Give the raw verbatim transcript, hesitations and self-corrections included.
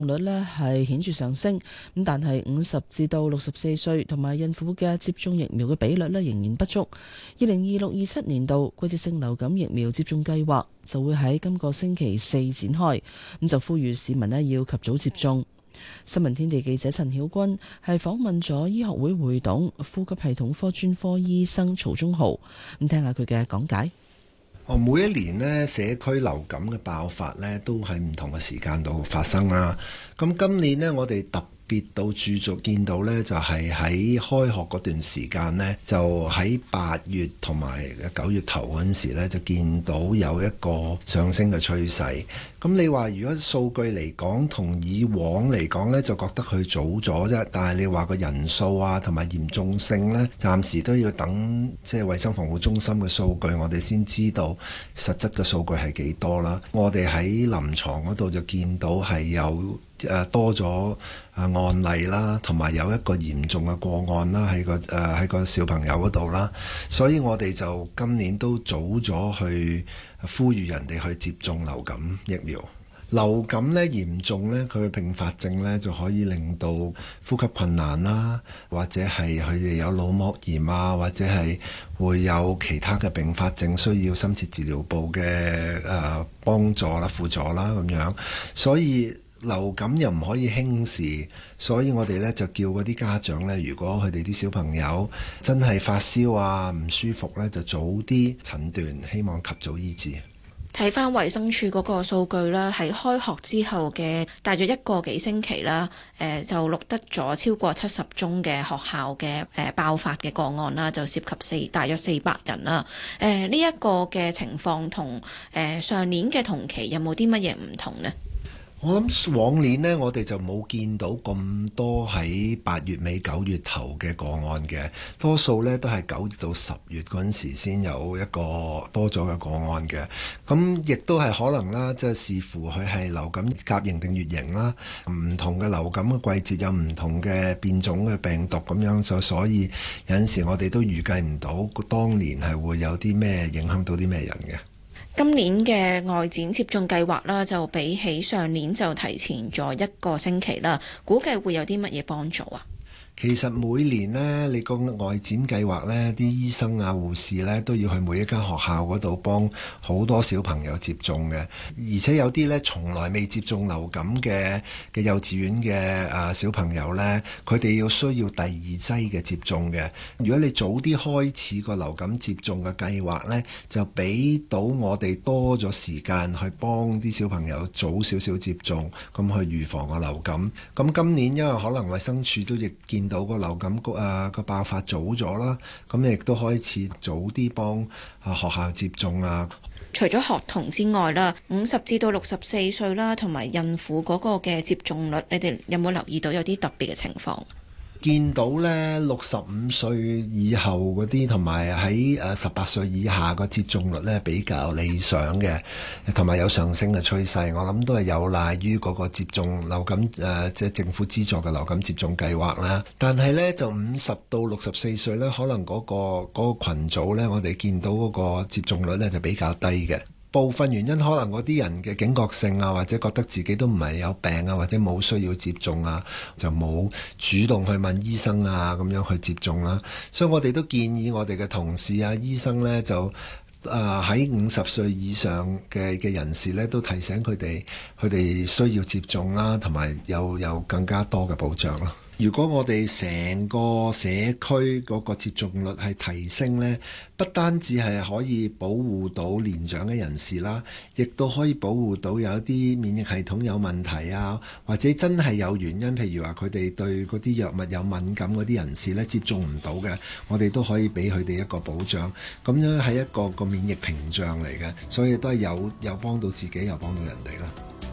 率呢係顯著上升，咁但係五十至到六十四歲同埋孕婦嘅接種疫苗嘅比率呢仍然不足。二零二六二七年度季節性流感疫苗接種計劃就會喺今個星期四展開，咁就呼籲市民呢要及早接種。新聞天地記者陳曉君係訪問咗醫學會會董、呼吸系統科專科醫生曹忠豪，咁聽下佢嘅講解。 哦，每一年呢，社區流感嘅爆發呢都喺唔同嘅時間度發生啦。咁今年呢，我哋特別到注重見到呢，就係喺開學嗰段時間呢，就喺八月同埋九月頭嗰陣時呢，就見到有一個上升嘅趨勢。咁你話如果數據嚟講，同以往嚟講呢，就覺得佢早咗啫。但係你話個人數啊，同埋嚴重性呢，暫時都要等即係衛生防護中心嘅數據，我哋先知道實質嘅數據係幾多啦。我哋喺臨床嗰度就見到係有誒多咗啊案例啦，同埋有一個嚴重嘅個案啦，喺個誒喺個小朋友嗰度啦。所以我哋就今年都早咗去呼籲人哋去接種流感疫苗。流感呢嚴重呢，佢嘅併發症呢就可以令到呼吸困難啦，或者係佢哋有腦膜炎啊，或者係會有其他嘅併發症，需要深切治療部嘅誒幫助啦、輔助啦咁樣。所以流感又唔可以輕視，所以我哋呢就叫嗰啲家長呢，如果佢哋啲小朋友真係發燒啊、唔舒服呢，就早啲診斷，希望及早醫治。 睇返衛生署嗰個數據啦，喺開學之後嘅大約一個幾星期啦，誒、呃、就錄得咗超過七十宗嘅學校嘅誒、呃、爆發嘅個案啦，就涉及四大約四百人啦。誒呢一個嘅情況同誒、呃、上年嘅同期有冇啲乜嘢唔同呢？ 我諗往年呢，我哋就冇見到咁多喺八月尾九月頭嘅個案嘅，多數呢都係九月到十月嗰陣時先有一個多咗嘅個案嘅。咁亦都係可能啦，即係視乎佢係流感甲型定乙型啦，唔同嘅流感嘅季節有唔同嘅變種嘅病毒咁樣，就所以有陣時我哋都預計唔到當年係會有啲咩影響到啲咩人嘅。 今年嘅外展接種計劃啦，就比起上年就提前咗一個星期啦，估計會有啲乜嘢幫助啊？ 其實每年呢，你個外展計劃呢，啲醫生啊、護士呢，都要去每一間學校嗰度幫好多小朋友接種嘅，而且有啲呢，從來未接種流感嘅嘅幼稚園嘅啊小朋友呢，佢哋要需要第二劑嘅接種嘅。如果你早啲開始個流感接種嘅計劃呢，就俾到我哋多咗時間去幫啲小朋友早少少接種，咁去預防個流感。咁今年因為可能衛生署都亦見到個流感個啊個爆發早咗啦，咁亦都開始早啲幫啊學校接種啊。 除咗學童之外啦，五十至到六十四歲啦，同埋孕婦嗰個嘅接種率，你哋有冇留意到有啲特別嘅情況？ 見到呢六十五歲以後嗰啲，同埋喺誒十八歲以下個接種率呢比較理想嘅，同埋有上升嘅趨勢。我諗都係有賴於嗰個接種流感誒、呃，即係政府資助嘅流感接種計劃啦。但係呢，就五十到六十四歲呢，可能嗰、嗰個嗰、嗰個群組呢，我哋見到嗰個接種率呢就比較低嘅。部分原因可能嗰啲人嘅警覺性啊，或者覺得自己都唔係有病啊，或者冇需要接種啊，就冇主動去問醫生啊咁樣去接種啦。所以我哋都建議我哋嘅同事啊、醫生呢，就啊喺五十歲以上嘅嘅人士呢，都提醒佢哋佢哋需要接種啦，同埋有有更加多嘅保障咯。如果我哋成個社區嗰個接種率係提升呢，不單止係可以保護到年長嘅人士啦，亦都可以保護到有一啲免疫系統有問題啊，或者真係有原因，譬如話佢哋對嗰啲藥物有敏感嗰啲人士呢，接種唔到嘅，我哋都可以俾佢哋一個保障。咁樣係一個個免疫屏障嚟嘅，所以都係有有幫到自己，又幫到人哋啦。